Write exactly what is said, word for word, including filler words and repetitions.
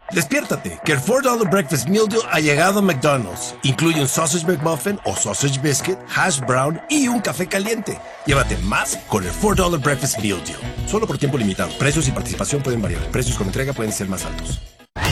Despiértate, que el cuatro dólares Breakfast Meal Deal ha llegado a McDonald's. Incluye un Sausage McMuffin o Sausage Biscuit, Hash Brown y un café caliente. Llévate más con el cuatro dólares Breakfast Meal Deal. Solo por tiempo limitado. Precios y participación pueden variar. Precios con entrega pueden ser más altos.